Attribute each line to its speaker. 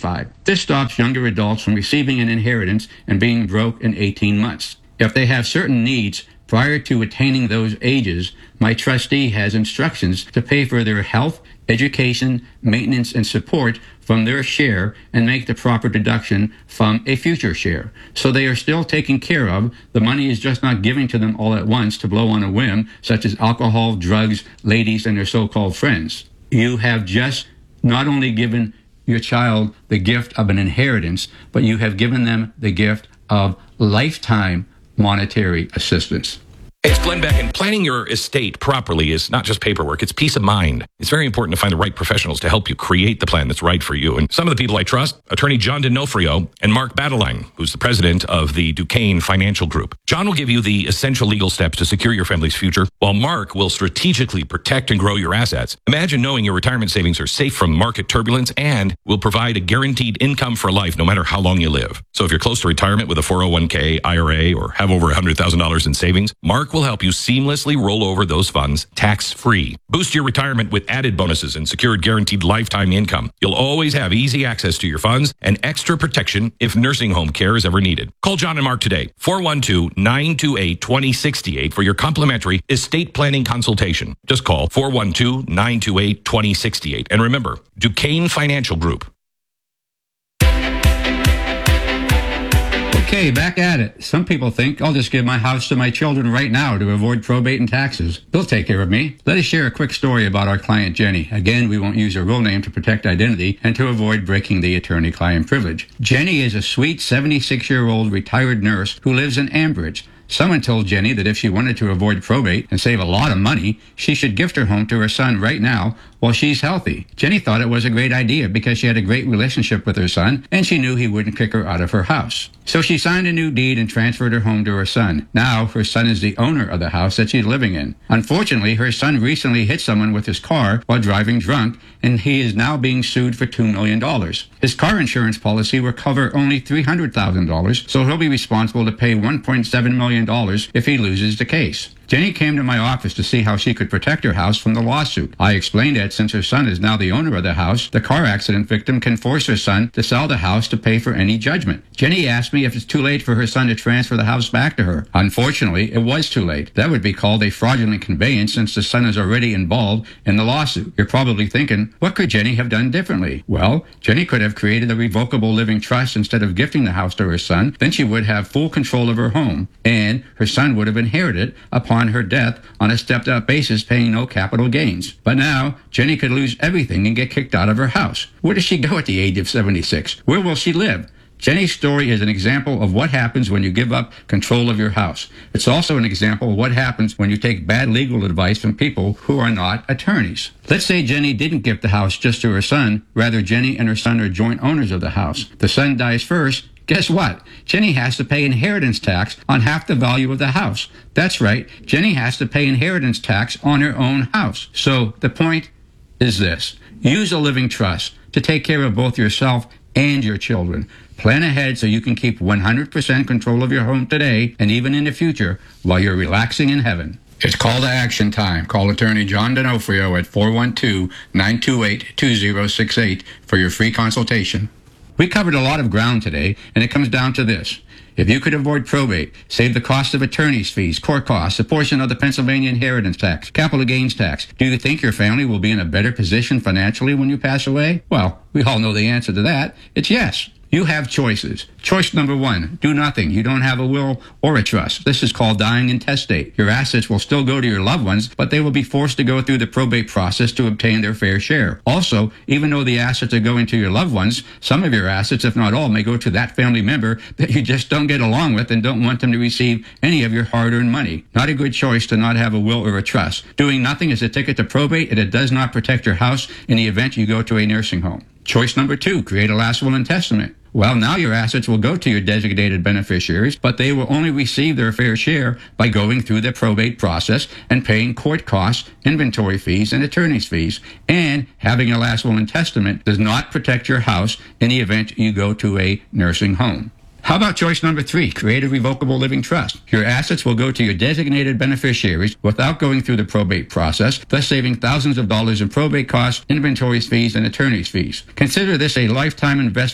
Speaker 1: 25. This stops younger adults from receiving an inheritance and being broke in 18 months. If they have certain needs prior to attaining those ages, my trustee has instructions to pay for their health, education, maintenance, and support from their share and make the proper deduction from a future share. So they are still taken care of. The money is just not given to them all at once to blow on a whim, such as alcohol, drugs, ladies, and their so-called friends. You have just not only given your child the gift of an inheritance, but you have given them the gift of lifetime monetary assistance.
Speaker 2: It's Glenn Beck, and planning your estate properly is not just paperwork, it's peace of mind. It's very important to find the right professionals to help you create the plan that's right for you. And some of the people I trust, attorney John D'Onofrio and Mark Badeline, who's the president of the Duquesne Financial Group. John will give you the essential legal steps to secure your family's future, while Mark will strategically protect and grow your assets. Imagine knowing your retirement savings are safe from market turbulence and will provide a guaranteed income for life no matter how long you live. So if you're close to retirement with a 401k, IRA, or have over $100,000 in savings, Mark will help you seamlessly roll over those funds tax-free. Boost your retirement with added bonuses and secured guaranteed lifetime income. You'll always have easy access to your funds and extra protection if nursing home care is ever needed. Call John and Mark today, 412-928-2068 for your complimentary estate planning consultation. Just call 412-928-2068. And remember, Duquesne Financial Group.
Speaker 1: Okay, back at it. Some people think I'll just give my house to my children right now to avoid probate and taxes. They'll take care of me. Let us share a quick story about our client Jenny. Again, we won't use her real name to protect identity and to avoid breaking the attorney-client privilege. Jenny is a sweet 76-year-old retired nurse who lives in Ambridge. Someone told Jenny that if she wanted to avoid probate and save a lot of money, she should gift her home to her son right now while she's healthy. Jenny thought it was a great idea because she had a great relationship with her son and she knew he wouldn't kick her out of her house. So she signed a new deed and transferred her home to her son. Now her son is the owner of the house that she's living in. Unfortunately, her son recently hit someone with his car while driving drunk, and he is now being sued for $2 million. His car insurance policy will cover only $300,000, so he'll be responsible to pay $1.7 million if he loses the case. Jenny came to my office to see how she could protect her house from the lawsuit. I explained that since her son is now the owner of the house, the car accident victim can force her son to sell the house to pay for any judgment. Jenny asked me if it's too late for her son to transfer the house back to her. Unfortunately, it was too late. That would be called a fraudulent conveyance since the son is already involved in the lawsuit. You're probably thinking, what could Jenny have done differently? Well, Jenny could have created a revocable living trust instead of gifting the house to her son. Then she would have full control of her home, and her son would have inherited upon her death on a stepped-up basis, paying no capital gains. But now, Jenny could lose everything and get kicked out of her house. Where does she go at the age of 76? Where will she live? Jenny's story is an example of what happens when you give up control of your house. It's also an example of what happens when you take bad legal advice from people who are not attorneys. Let's say Jenny didn't gift the house just to her son. Rather, Jenny and her son are joint owners of the house. The son dies first. Guess what? Jenny has to pay inheritance tax on half the value of the house. That's right. Jenny has to pay inheritance tax on her own house. So the point is this. Use a living trust to take care of both yourself and your children. Plan ahead so you can keep 100% control of your home today and even in the future while you're relaxing in heaven. It's call to action time. Call attorney John D'Onofrio at 412-928-2068 for your free consultation. We covered a lot of ground today, and it comes down to this. If you could avoid probate, save the cost of attorney's fees, court costs, a portion of the Pennsylvania inheritance tax, capital gains tax, do you think your family will be in a better position financially when you pass away? Well, we all know the answer to that. It's yes. You have choices. Choice number 1, do nothing. You don't have a will or a trust. This is called dying intestate. Your assets will still go to your loved ones, but they will be forced to go through the probate process to obtain their fair share. Also, even though the assets are going to your loved ones, some of your assets, if not all, may go to that family member that you just don't get along with and don't want them to receive any of your hard-earned money. Not a good choice to not have a will or a trust. Doing nothing is a ticket to probate, and it does not protect your house in the event you go to a nursing home. Choice number 2, create a last will and testament. Well, now your assets will go to your designated beneficiaries, but they will only receive their fair share by going through the probate process and paying court costs, inventory fees, and attorney's fees. And having a last will and testament does not protect your house in the event you go to a nursing home. How about choice number 3, create a revocable living trust? Your assets will go to your designated beneficiaries without going through the probate process, thus saving thousands of dollars in probate costs, inventory fees, and attorney's fees. Consider this a lifetime investment